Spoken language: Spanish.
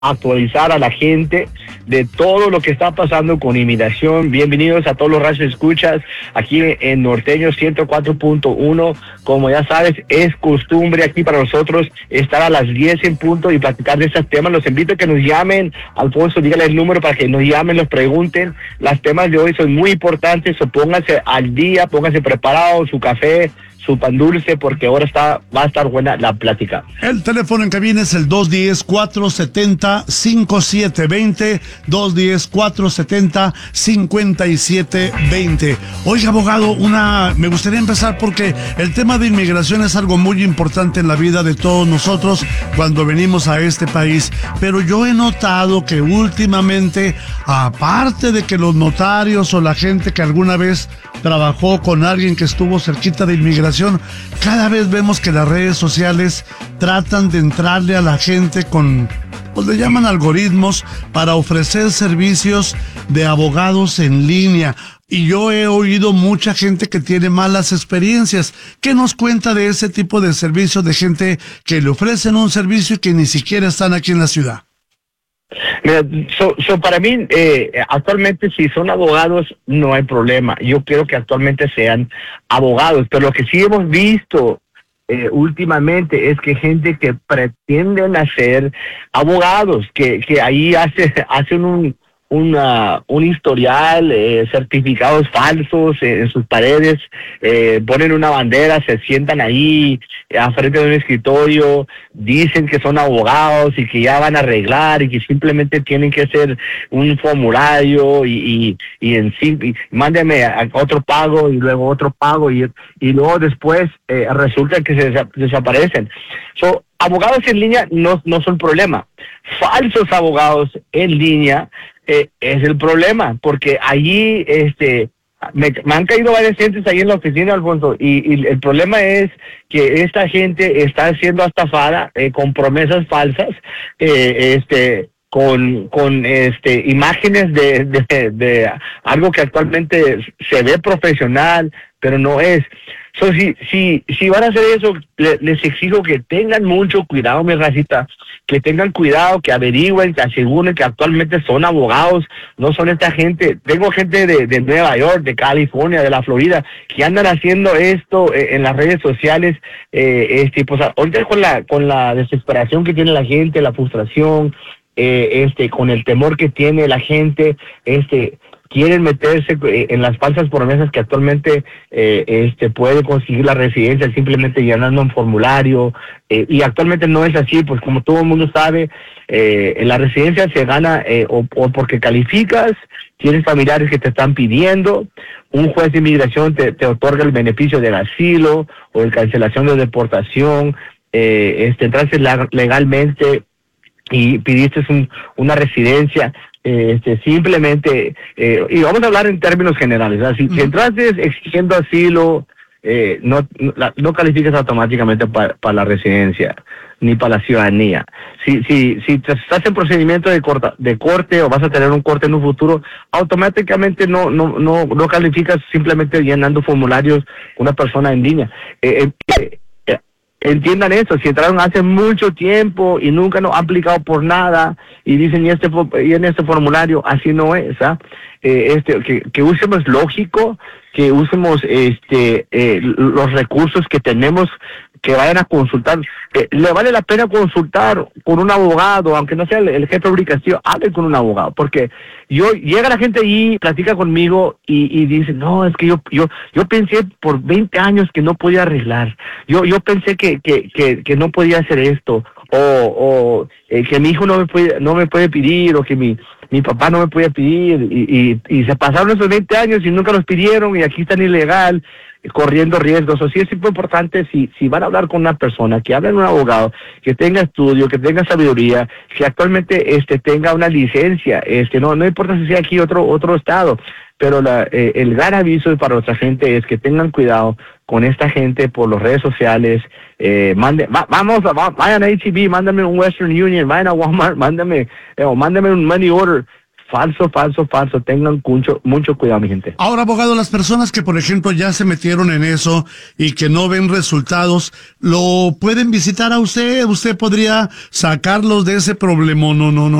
actualizar a la gente de todo lo que está pasando con inmigración. Bienvenidos a todos los radios escuchas aquí en Norteño 104.1. Como ya sabes, es costumbre aquí para nosotros estar a las 10 en punto y platicar de estos temas. Los invito a que nos llamen. Alfonso, dígale el número para que nos llamen, nos pregunten. Los temas de hoy son muy importantes, pónganse al día, pónganse preparados, su café, su pan dulce, porque ahora va a estar buena la plática. El teléfono en cabina es el 210-470-5720, 210-470-5720. Oiga, abogado, me gustaría empezar porque el tema de inmigración es algo muy importante en la vida de todos nosotros cuando venimos a este país, pero yo he notado que últimamente, aparte de que los notarios o la gente que alguna vez trabajó con alguien que estuvo cerquita de inmigración, cada vez vemos que las redes sociales tratan de entrarle a la gente con, pues le llaman algoritmos, para ofrecer servicios de abogados en línea. Y yo he oído mucha gente que tiene malas experiencias. ¿Qué nos cuenta de ese tipo de servicios de gente que le ofrecen un servicio y que ni siquiera están aquí en la ciudad? Mira, para mí, actualmente si son abogados no hay problema. Yo quiero que actualmente sean abogados, pero lo que sí hemos visto últimamente es que gente que pretenden ser abogados, que ahí hacen un historial, certificados falsos en sus paredes, ponen una bandera, se sientan ahí a frente de un escritorio, dicen que son abogados y que ya van a arreglar y que simplemente tienen que hacer un formulario y mándeme otro pago y luego otro pago y luego después resulta que se desaparecen. Abogados en línea no son problema. Falsos abogados en línea es el problema, porque allí me han caído varias gentes ahí en la oficina, Alfonso, y el problema es que esta gente está siendo estafada con promesas falsas, con imágenes de algo que actualmente se ve profesional, pero no es. Si van a hacer eso, les exijo que tengan mucho cuidado, mi racita, que tengan cuidado, que averigüen, que aseguren que actualmente son abogados, no son esta gente. Tengo gente de Nueva York, de California, de la Florida, que andan haciendo esto en las redes sociales, pues ahorita con la desesperación que tiene la gente, la frustración, con el temor que tiene la gente, quieren meterse en las falsas promesas que actualmente puede conseguir la residencia simplemente llenando un formulario, y actualmente no es así, pues como todo el mundo sabe, la residencia se gana o porque calificas, tienes familiares que te están pidiendo, un juez de inmigración te otorga el beneficio del asilo o de cancelación de deportación, entraste legalmente y pidiste una residencia, simplemente, y vamos a hablar en términos generales, ¿verdad? Si entraste exigiendo asilo, no calificas automáticamente para la residencia ni para la ciudadanía. Si estás en procedimiento de corte o vas a tener un corte en un futuro, automáticamente no calificas simplemente llenando formularios una persona en línea. Entiendan eso, si entraron hace mucho tiempo y nunca han aplicado por nada y dicen y en este formulario, así no es, que usemos lógico, que usemos los recursos que tenemos, que vayan a consultar. Le vale la pena consultar con un abogado, aunque no sea el jefe de obligación, hable con un abogado, porque llega la gente ahí, platica conmigo y dice, no, es que yo pensé por 20 años que no podía arreglar, yo pensé que no podía hacer esto, o que mi hijo no me puede pedir, o que mi papá no me puede pedir, y se pasaron esos 20 años y nunca los pidieron y aquí están ilegal, corriendo riesgos. O sí es muy importante, si van a hablar con una persona, que hablen con un abogado, que tenga estudio, que tenga sabiduría, que actualmente tenga una licencia, no importa si sea aquí otro estado, pero el gran aviso para nuestra gente es que tengan cuidado con esta gente por las redes sociales. Vayan a H-E-B, mándame un Western Union, vayan a Walmart, mándame un money order falso, falso, falso. Tengan mucho cuidado, mi gente. Ahora, abogado, las personas que, por ejemplo, ya se metieron en eso y que no ven resultados, ¿lo pueden visitar a usted? ¿Usted podría sacarlos de ese problema? No.